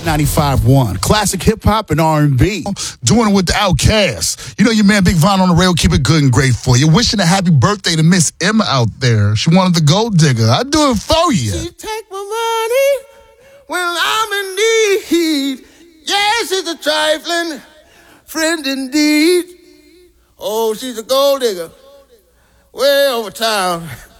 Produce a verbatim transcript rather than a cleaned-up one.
Hot ninety-five point one. Classic hip-hop and R and B. Doing it with the Outkast. You know your man Big Von on the rail, keep it good and great for you. Wishing a happy birthday to Miss Emma out there. She wanted the gold digger. I do it for you. She take my money when I'm in need. Yes, she's a trifling friend indeed. Oh, she's a gold digger way over town.